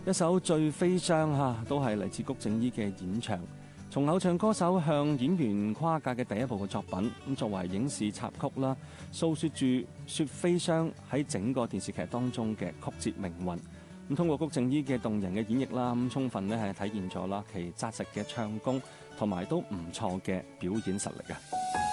一首《最悲傷》都係嚟自谷靜依嘅演唱，從偶像歌手向演員跨界嘅第一部嘅作品。咁作為影視插曲啦，訴說住雪飛霜喺整個電視劇當中嘅曲折命運。咁通過谷靜依嘅動人嘅演繹啦，咁充分咧係體現咗啦其紮實嘅唱功同埋都唔錯嘅表演實力啊！